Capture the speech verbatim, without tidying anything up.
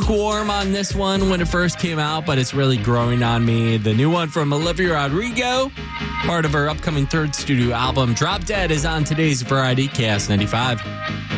lukewarm on this one when it first came out, but it's really growing on me. The new one from Olivia Rodrigo, part of her upcoming third studio album, Drop Dead, is on today's Variety K S ninety-five.